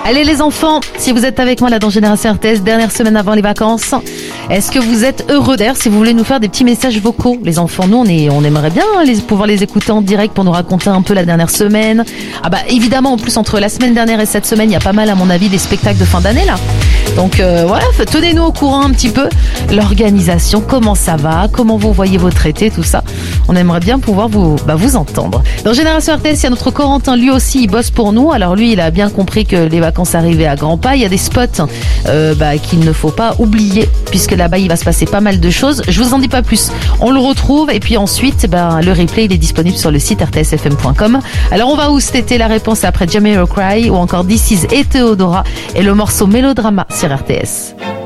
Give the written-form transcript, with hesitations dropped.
Allez les enfants, si vous êtes avec moi là dans Génération RTS, dernière semaine avant les vacances, est-ce que vous êtes heureux d'ailleurs si vous voulez nous faire des petits messages vocaux? Les enfants, nous on aimerait bien pouvoir les écouter en direct pour nous raconter un peu la dernière semaine. Ah bah évidemment, en plus entre la semaine dernière et cette semaine, il y a pas mal à mon avis des spectacles de fin d'année là. Donc voilà, tenez-nous au courant un petit peu, l'organisation, comment ça va, comment vous voyez votre été, tout ça. On aimerait bien pouvoir vous entendre. Dans Génération RTS, il y a notre Corentin, lui aussi il bosse pour nous. Alors lui, il a bien compris que les vacances arrivaient à grands pas. Il y a des spots qu'il ne faut pas oublier, puisque là-bas il va se passer pas mal de choses. Je vous en dis pas plus. On le retrouve et puis ensuite, le replay il est disponible sur le site rtsfm.com. Alors on va où cet été? La réponse est après Jamiroquai ou encore This Is et Theodora et le morceau Mélodrama sur RTS.